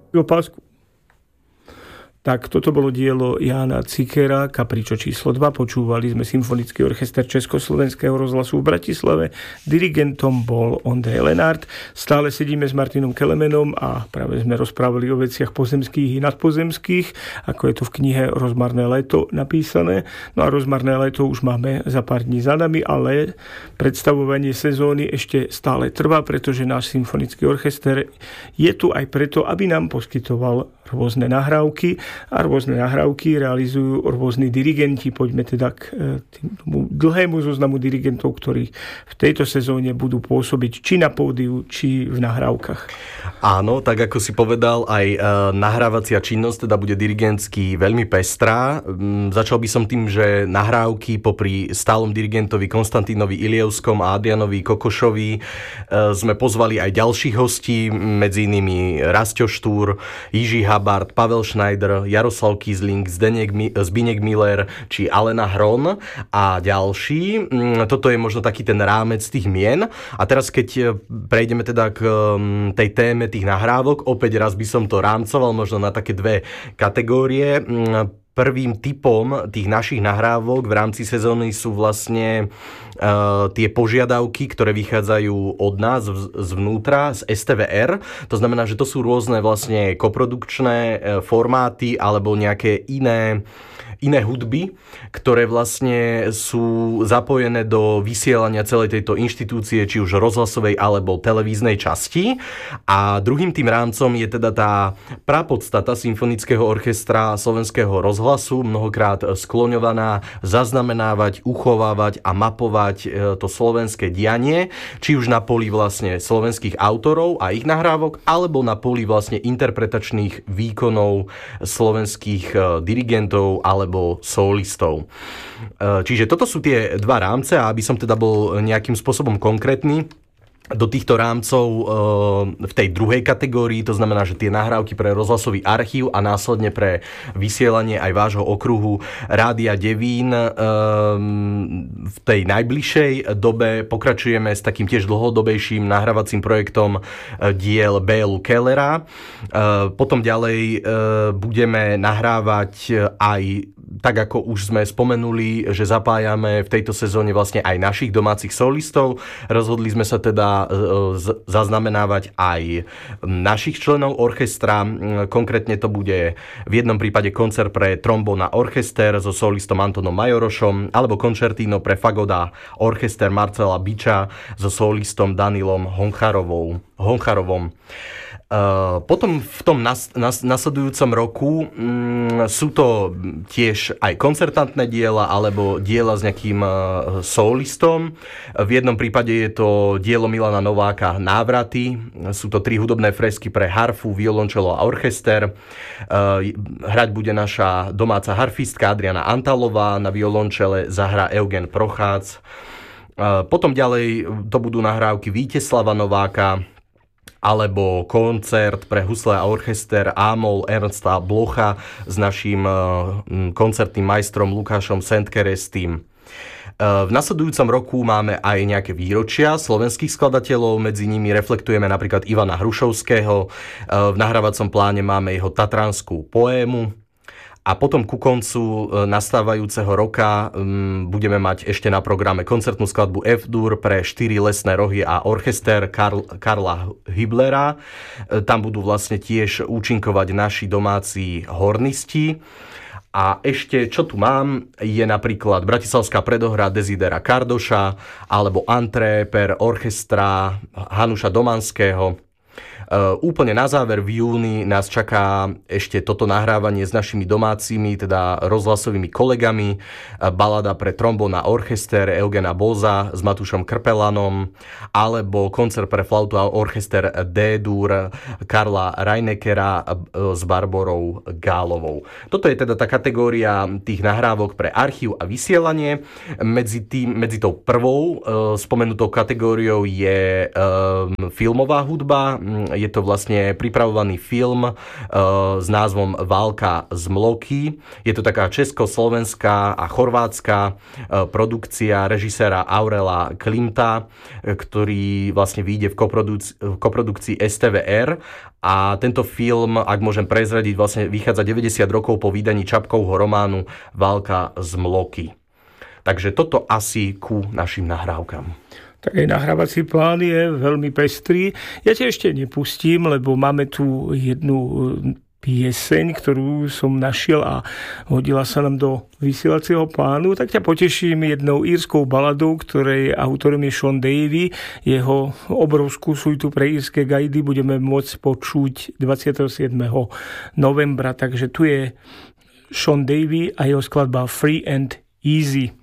Pásku. Tak toto bolo dielo Jána Cikera, Kapričo číslo 2. Počúvali sme Symfonický orchester Československého rozhlasu v Bratislave. Dirigentom bol Ondrej Lenart. Stále sedíme s Martinom Kelemenom a práve sme rozprávali o veciach pozemských i nadpozemských, ako je to v knihe Rozmarné leto napísané. No a Rozmarné leto už máme za pár dní za nami, ale predstavovanie sezóny ešte stále trvá, pretože náš symfonický orchester je tu aj preto, aby nám poskytoval rôzne nahrávky a rôzne nahrávky realizujú rôzni dirigenti. Poďme teda k tomu dlhému zoznamu dirigentov, ktorí v tejto sezóne budú pôsobiť či na pódiu, či v nahrávkach. Áno, tak ako si povedal, aj nahrávacia činnosť teda bude dirigentsky veľmi pestrá. Začal by som tým, že nahrávky popri stálom dirigentovi Konstantínovi Ilievskom a Adrianovi Kokošovi sme pozvali aj ďalších hostí, medzi inými Rasťo Štúr, Jiří Habart, Pavel Schneider, Jaroslav Kizling, Zbigněk Miller či Alena Hron a ďalší. Toto je možno taký ten rámec tých mien. A teraz keď prejdeme teda k tej téme tých nahrávok, opäť raz by som to rámcoval možno na také dve kategórie. Prvým typom tých našich nahrávok v rámci sezóny sú vlastne tie požiadavky, ktoré vychádzajú od nás zvnútra, z STVR. To znamená, že to sú rôzne vlastne koprodukčné formáty alebo nejaké iné hudby, ktoré vlastne sú zapojené do vysielania celej tejto inštitúcie, či už rozhlasovej alebo televíznej časti. A druhým tým rámcom je teda tá prapodstata Symfonického orchestra Slovenského rozhlasu, mnohokrát skloňovaná zaznamenávať, uchovávať a mapovať to slovenské dianie, či už na poli vlastne slovenských autorov a ich nahrávok, alebo na poli vlastne interpretačných výkonov slovenských dirigentov alebo solistov. Čiže toto sú tie dva rámce a aby som teda bol nejakým spôsobom konkrétny, do týchto rámcov v tej druhej kategórii, to znamená, že tie nahrávky pre rozhlasový archív a následne pre vysielanie aj vášho okruhu Rádia Devín v tej najbližšej dobe pokračujeme s takým tiež dlhodobejším nahrávacím projektom diel B.L. Kellera. Potom ďalej budeme nahrávať aj tak ako už sme spomenuli, že zapájame v tejto sezóne vlastne aj našich domácich solistov. Rozhodli sme sa teda zaznamenávať aj našich členov orchestra. Konkrétne to bude v jednom prípade koncert pre trombón a orchester so solistom Antonom Majorošom alebo koncertino pre fagoda orchester Marcela Biča so solistom Danilom Honcharovom. Potom v tom nasledujúcom roku sú to tiež aj koncertantné diela alebo diela s nejakým solistom. V jednom prípade je to dielo Milana Nováka Návraty. Sú to 3 hudobné fresky pre harfu, violončelo a orchester. Hrať bude naša domáca harfistka Adriana Antalová, na violončele zahrá Eugen Prochác. Potom ďalej to budú nahrávky Víteslava Nováka, alebo koncert pre husle a orchester A-moll Ernsta Blocha s naším koncertným majstrom Lukášom Sentkerestým. V nasledujúcom roku máme aj nejaké výročia slovenských skladateľov, medzi nimi reflektujeme napríklad Ivana Hrušovského, v nahrávacom pláne máme jeho Tatranskú poému. A potom ku koncu nastávajúceho roka budeme mať ešte na programe koncertnú skladbu F-dur pre 4 lesné rohy a orchester Karla Hyblera. Tam budú vlastne tiež účinkovať naši domáci hornisti. A ešte, čo tu mám, je napríklad Bratislavská predohra Desidera Kardoša alebo Antré per orchestra Hanuša Domanského. Úplne na záver v júni nás čaká ešte toto nahrávanie s našimi domácimi, teda rozhlasovými kolegami. Balada pre trombón a orchester Eugena Boza s Matúšom Krpelanom alebo koncert pre flautu a orchester D-dur Karla Reinekera s Barborou Gálovou. Toto je teda tá kategória tých nahrávok pre archív a vysielanie. Medzi tou prvou spomenutou kategóriou je filmová hudba. Je to vlastne pripravovaný film s názvom Válka z Mloky. Je to taká československá a chorvátska produkcia režiséra Aurela Klimta, ktorý vlastne vyjde v koprodukcii STVR. A tento film, ak môžem prezradiť, vlastne vychádza 90 rokov po vydaní Čapkovho románu Válka z Mloky. Takže toto asi ku našim nahrávkam. Tak aj nahrávací plán je veľmi pestrý. Ja ťa ešte nepustím, lebo máme tu jednu pieseň, ktorú som našiel a hodila sa nám do vysielacieho plánu, tak ťa poteším jednou írskou baladou, ktorej autorom je Sean Davy. Jeho obrovskú suitu pre írske gajdy budeme môcť počuť 27. novembra, takže tu je Sean Davy a jeho skladba Free and Easy.